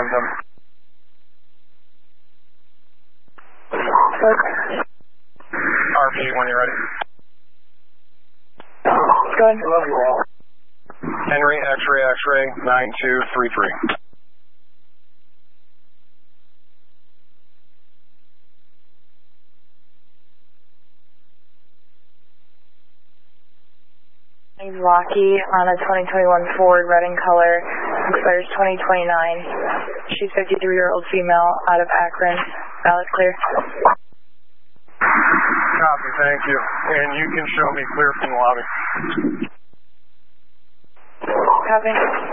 them. RP when you're ready. Go ahead. Henry, X-ray, X-ray, 9233. Rocky on a 2021 Ford, red in color, expires 2029. She's 53-year-old female, out of Akron. Valid clear. Copy, thank you. And you can show me clear from the lobby. Copy.